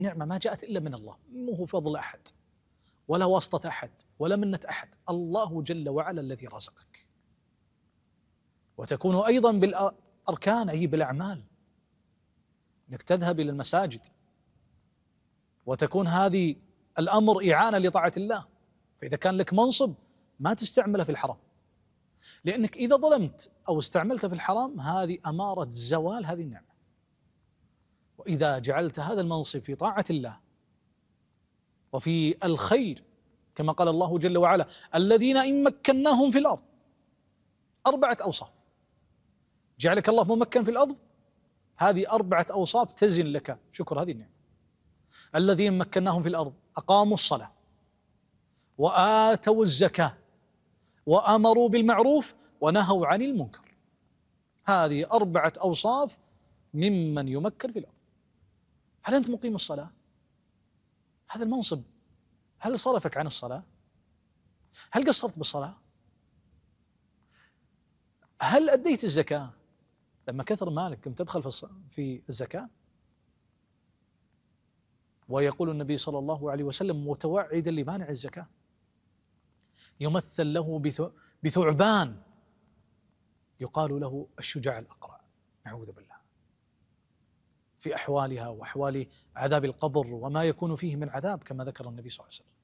نعمة ما جاءت إلا من الله، مو هو فضل أحد ولا واسطة أحد ولا منة أحد، الله جل وعلا الذي رزقك. وتكون أيضا بالأركان أي بالأعمال، أنك تذهب إلى المساجد، وتكون هذه الأمر إعانة لطاعة الله. فإذا كان لك منصب ما تستعمله في الحرام، لأنك إذا ظلمت أو استعملته في الحرام هذه أمارة زوال هذه النعمة. وإذا جعلت هذا المنصب في طاعة الله وفي الخير، كما قال الله جل وعلا: الذين إن مكناهم في الأرض، 4 أوصاف جعلك الله ممكن في الأرض، هذه 4 أوصاف تزن لك شكر هذه النعمة. الذين مكناهم في الأرض أقاموا الصلاة وآتوا الزكاة وأمروا بالمعروف ونهوا عن المنكر. هذه 4 أوصاف ممن يمكن في الأرض. هل أنت مقيم الصلاة؟ هذا المنصب هل صرفك عن الصلاة؟ هل قصرت بالصلاة؟ هل أديت الزكاة؟ لما كثر مالك كنت تبخل في الزكاة؟ ويقول النبي صلى الله عليه وسلم متوعدا لمانع الزكاة: يمثل له بثعبان يقال له الشجاع الأقرع، نعوذ بالله، في أحوالها وأحوال عذاب القبر وما يكون فيه من عذاب، كما ذكر النبي صلى الله عليه وسلم.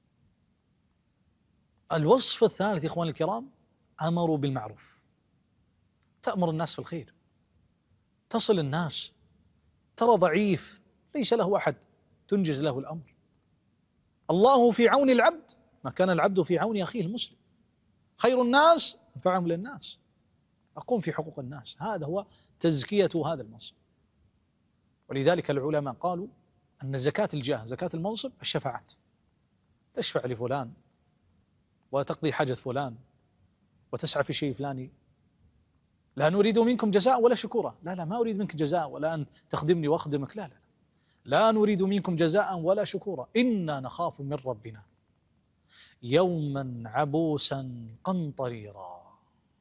الوصف الثالث إخواني الكرام: أمروا بالمعروف، تأمر الناس في الخير، تصل الناس، ترى ضعيف ليس له أحد تنجز له الأمر. الله في عون العبد ما كان العبد في عون أخيه المسلم. خير الناس أنفعهم للناس، أقوم في حقوق الناس. هذا هو تزكية هذا المنصب. ولذلك العلماء قالوا أن زكاة الجاه، زكاة المنصب، الشفاعات، تشفع لفلان وتقضي حاجة فلان وتسعى في شيء فلاني، لا نريد منكم جزاء ولا شكورا، لا ما أريد منك جزاء ولا أن تخدمني وأخدمك، لا نريد منكم جزاء ولا شكورا، إنا نخاف من ربنا يوما عبوسا قمطريرا.